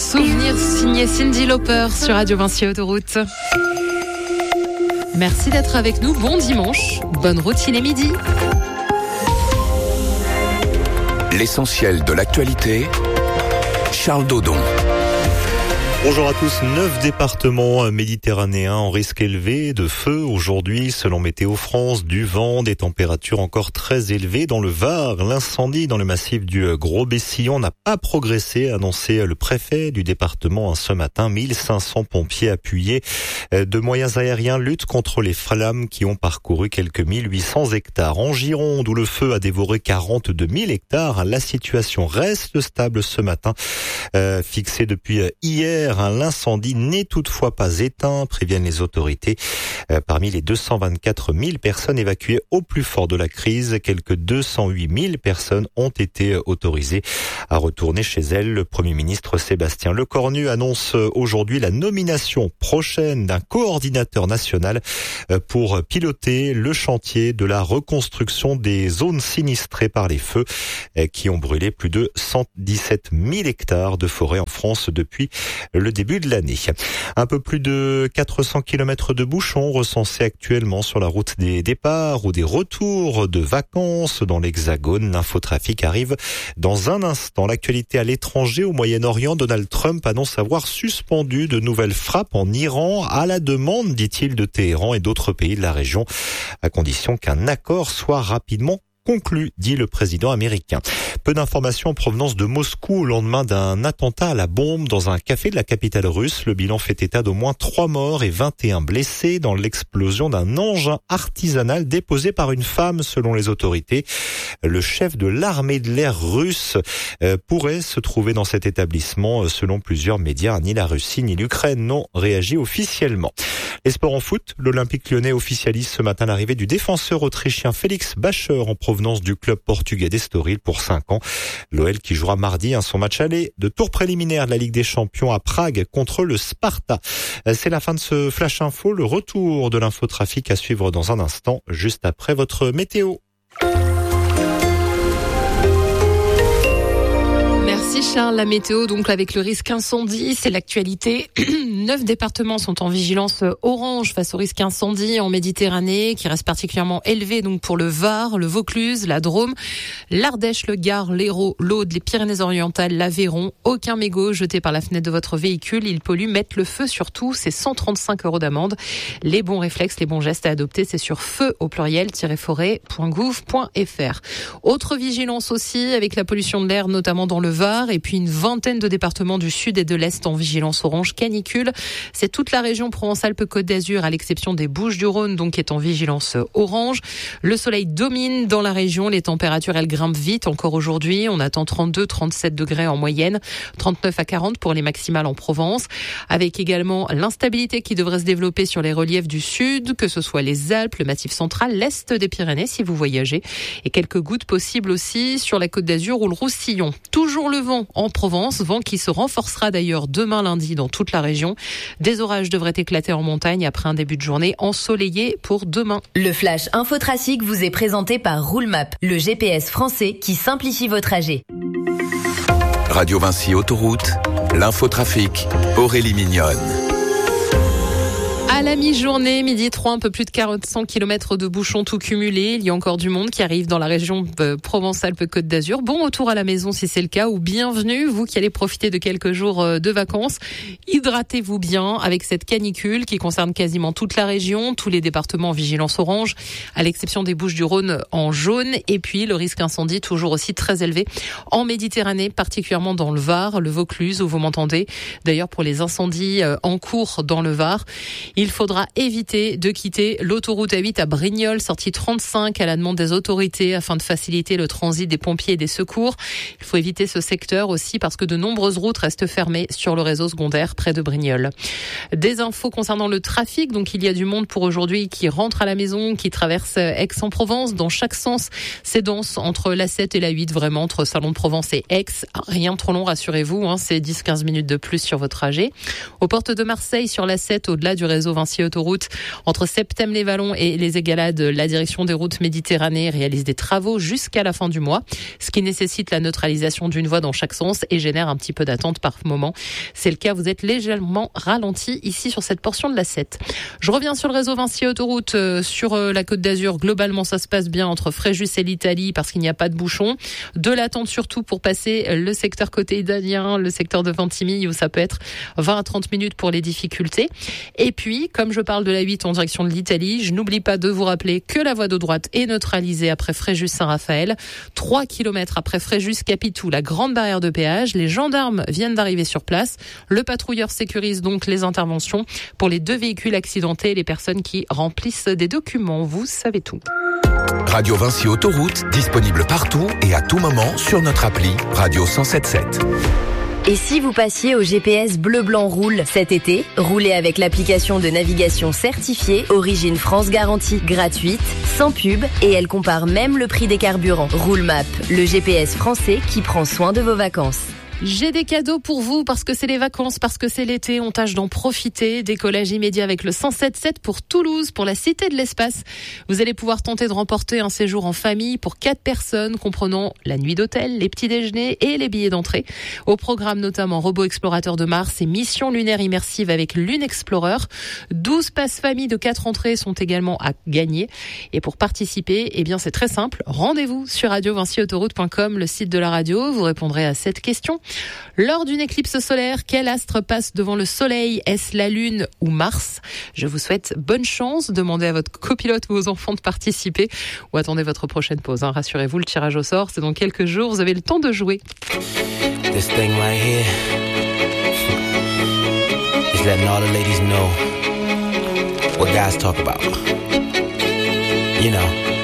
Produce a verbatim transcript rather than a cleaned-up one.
Souvenir signé Cyndi Lauper sur Radio Vinci Autoroute. Merci d'être avec nous. Bon dimanche. Bonne route, il est midi. L'essentiel de l'actualité, Charles Dodon. Bonjour à tous. Neuf départements méditerranéens en risque élevé de feu aujourd'hui. Selon Météo France, du vent, des températures encore très élevées. Dans le Var, l'incendie dans le massif du Gros-Bessillon n'a pas progressé, a annoncé le préfet du département ce matin. mille cinq cents pompiers appuyés de moyens aériens luttent contre les flammes qui ont parcouru quelques mille huit cents hectares. En Gironde, où le feu a dévoré quarante-deux mille hectares, la situation reste stable ce matin, euh, fixée depuis hier. L'incendie n'est toutefois pas éteint, préviennent les autorités. Euh, parmi les deux cent vingt-quatre mille personnes évacuées au plus fort de la crise, quelques deux cent huit mille personnes ont été autorisées à retourner chez elles. Le Premier ministre Sébastien Lecornu annonce aujourd'hui la nomination prochaine d'un coordinateur national pour piloter le chantier de la reconstruction des zones sinistrées par les feux qui ont brûlé plus de cent dix-sept mille hectares de forêt en France depuis le début de l'année. Un peu plus de quatre cents kilomètres de bouchons recensés actuellement sur la route des départs ou des retours de vacances dans l'Hexagone. L'infotrafic arrive dans un instant. L'actualité à l'étranger, au Moyen-Orient, Donald Trump annonce avoir suspendu de nouvelles frappes en Iran à la demande, dit-il, de Téhéran et d'autres pays de la région, à condition qu'un accord soit rapidement conclu, dit le président américain. Peu d'informations en provenance de Moscou au lendemain d'un attentat à la bombe dans un café de la capitale russe. Le bilan fait état d'au moins trois morts et vingt et un blessés dans l'explosion d'un engin artisanal déposé par une femme, selon les autorités. Le chef de l'armée de l'air russe euh, pourrait se trouver dans cet établissement, selon plusieurs médias. Ni la Russie ni l'Ukraine n'ont réagi officiellement. Les sports en foot, l'Olympique lyonnais officialise ce matin l'arrivée du défenseur autrichien Félix Bacher en provenance du club portugais d'Estoril pour cinq ans. L'O L qui jouera mardi hein, son match aller de tour préliminaire de la Ligue des Champions à Prague contre le Sparta. C'est la fin de ce Flash Info. Le retour de l'infotrafic à suivre dans un instant, juste après votre météo. Merci Charles. La météo, donc avec le risque incendie, c'est l'actualité. Neuf départements sont en vigilance orange face au risque incendie en Méditerranée, qui reste particulièrement élevé donc pour le Var, le Vaucluse, la Drôme, l'Ardèche, le Gard, l'Hérault, l'Aude, les Pyrénées-Orientales, l'Aveyron. Aucun mégot jeté par la fenêtre de votre véhicule. Il pollue, mettre le feu surtout. C'est cent trente-cinq euros d'amende. Les bons réflexes, les bons gestes à adopter, c'est sur feu au pluriel-forêt point gouv point fr. Autre vigilance aussi avec la pollution de l'air, notamment dans le Var, et puis une vingtaine de départements du sud et de l'est en vigilance orange canicule. C'est toute la région Provence-Alpes-Côte d'Azur, à l'exception des Bouches-du-Rhône, donc qui est en vigilance orange. Le soleil domine dans la région. Les températures, elles grimpent vite encore aujourd'hui. On attend trente-deux, trente-sept degrés en moyenne, trente-neuf à quarante pour les maximales en Provence, avec également l'instabilité qui devrait se développer sur les reliefs du sud, que ce soit les Alpes, le Massif central, l'est des Pyrénées si vous voyagez, et quelques gouttes possibles aussi sur la Côte d'Azur ou le Roussillon. Toujours le vent en Provence, vent qui se renforcera d'ailleurs demain lundi dans toute la région. Des orages devraient éclater en montagne après un début de journée ensoleillé pour demain. Le Flash Infotrafic vous est présenté par Roulemap, le G P S français qui simplifie vos trajets. Radio Vinci Autoroute, l'infotrafic, Aurélie Mignonne. À la mi-journée, midi trois, un peu plus de quatre cents kilomètres de bouchons tout cumulés. Il y a encore du monde qui arrive dans la région Provence-Alpes-Côte d'Azur. Bon retour à la maison si c'est le cas, ou bienvenue, vous qui allez profiter de quelques jours de vacances. Hydratez-vous bien avec cette canicule qui concerne quasiment toute la région, tous les départements en vigilance orange, à l'exception des Bouches-du-Rhône en jaune. Et puis le risque incendie toujours aussi très élevé en Méditerranée, particulièrement dans le Var, le Vaucluse, où vous m'entendez. D'ailleurs, pour les incendies en cours dans le Var, il faudra éviter de quitter l'autoroute A huit à Brignoles, sortie trente-cinq à la demande des autorités afin de faciliter le transit des pompiers et des secours. Il faut éviter ce secteur aussi parce que de nombreuses routes restent fermées sur le réseau secondaire près de Brignoles. Des infos concernant le trafic. Donc il y a du monde pour aujourd'hui qui rentre à la maison, qui traverse Aix-en-Provence dans chaque sens. C'est dense entre l'A sept et l'A huit, vraiment entre Salon de Provence et Aix. Rien de trop long, rassurez-vous, hein, c'est dix à quinze minutes de plus sur votre trajet. Aux portes de Marseille, sur l'A sept, au-delà du réseau Vinci Autoroute. Entre Septem-les-Vallons et les Égalades, la direction des routes Méditerranée réalise des travaux jusqu'à la fin du mois, ce qui nécessite la neutralisation d'une voie dans chaque sens et génère un petit peu d'attente par moment. C'est le cas, vous êtes légèrement ralenti ici sur cette portion de la sept. Je reviens sur le réseau Vinci Autoroute, euh, sur euh, la Côte d'Azur. Globalement, ça se passe bien entre Fréjus et l'Italie parce qu'il n'y a pas de bouchon. De l'attente surtout pour passer le secteur côté italien, le secteur de Ventimille où ça peut être vingt à trente minutes pour les difficultés. Et puis, comme je parle de la huit en direction de l'Italie, je n'oublie pas de vous rappeler que la voie de droite est neutralisée après Fréjus-Saint-Raphaël. trois kilomètres après Fréjus-Capitou, la grande barrière de péage. Les gendarmes viennent d'arriver sur place. Le patrouilleur sécurise donc les interventions pour les deux véhicules accidentés et les personnes qui remplissent des documents. Vous savez tout. Radio Vinci Autoroute, disponible partout et à tout moment sur notre appli Radio cent sept sept. Et si vous passiez au G P S Bleu Blanc Roule cet été, roulez avec l'application de navigation certifiée Origine France Garantie, gratuite, sans pub, et elle compare même le prix des carburants. Roulemap, le G P S français qui prend soin de vos vacances. J'ai des cadeaux pour vous parce que c'est les vacances, parce que c'est l'été. On tâche d'en profiter. Décollage immédiat avec le cent sept sept pour Toulouse, pour la Cité de l'Espace. Vous allez pouvoir tenter de remporter un séjour en famille pour quatre personnes, comprenant la nuit d'hôtel, les petits déjeuners et les billets d'entrée. Au programme notamment Robot Explorateur de Mars et Mission lunaire immersive avec Lune Explorer. douze passes famille de quatre entrées sont également à gagner. Et pour participer, eh bien c'est très simple. Rendez-vous sur radio vinci autoroute point com, le site de la radio. Vous répondrez à cette question. Lors d'une éclipse solaire, quel astre passe devant le soleil? Est-ce la Lune ou Mars? Je vous souhaite bonne chance. Demandez à votre copilote ou aux enfants de participer ou attendez votre prochaine pause. Hein. Rassurez-vous, le tirage au sort, c'est dans quelques jours. Vous avez le temps de jouer. This thing right here is letting all the ladies know what guys talk about. You know.